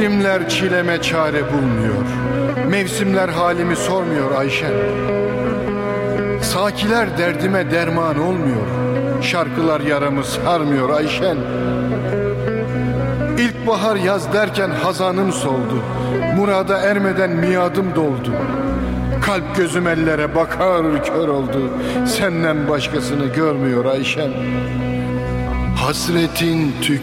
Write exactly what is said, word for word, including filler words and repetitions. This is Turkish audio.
İklimler çileme çare bulmuyor, mevsimler halimi sormuyor Ayşen. Sakiler derdime derman olmuyor, şarkılar yaramı sarmıyor Ayşen. İlkbahar yaz derken hazanım soldu, murada ermeden miadım doldu. Kalp gözüm ellere bakar kör oldu, senden başkasını görmüyor Ayşen. Hasretin tük